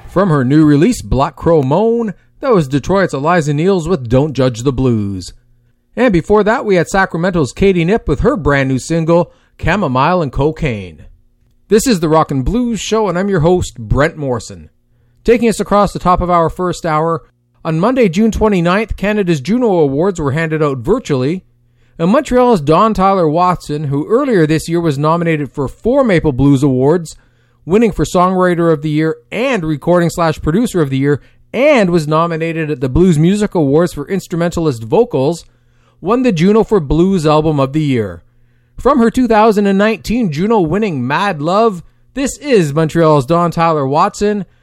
From her new release, Black Crow Moan, that was Detroit's Eliza Neals with Don't Judge the Blues. And before that, we had Sacramento's Katie Knipp with her brand new single, Chamomile and Cocaine. This is the Rock and Blues Show, and I'm your host, Brent Morrison. Taking us across the top of our first hour, on Monday, June 29th, Canada's Juno Awards were handed out virtually, and Montreal's Don Tyler Watson, who earlier this year was nominated for 4 Maple Blues Awards, winning for Songwriter of the Year and Recording/Producer of the Year, and was nominated at the Blues Music Awards for Instrumentalist Vocals, won the Juno for Blues Album of the Year. From her 2019 Juno winning Mad Love, this is Montreal's Don Tyler Watson